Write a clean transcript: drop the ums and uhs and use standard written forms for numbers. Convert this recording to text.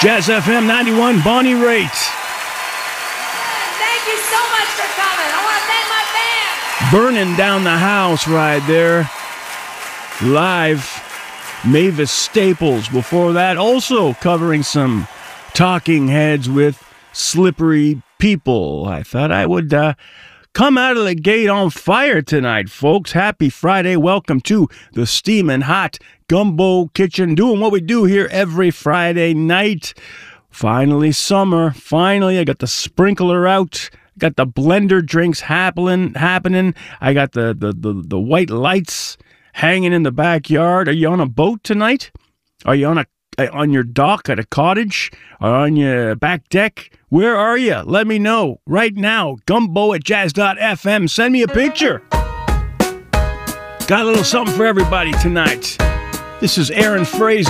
Jazz FM 91, Bonnie Raitt. Thank you so much for coming. I want to thank my band. Burning down the house right there. Live, Mavis Staples. Before that, also covering some Talking Heads with Slippery People. I thought I would come out of the gate on fire tonight, folks. Happy Friday. Welcome to the Steamin' Hot Gumbo Kitchen, doing what we do here every Friday night. Finally summer. Finally, I got the sprinkler out. Got the blender drinks happening. I got the white lights hanging in the backyard. Are you on a boat tonight? Are you on your dock at a cottage? Or on your back deck? Where are you? Let me know right now. Gumbo@jazz.fm. Send me a picture. Got a little something for everybody tonight. This is Aaron Fraser.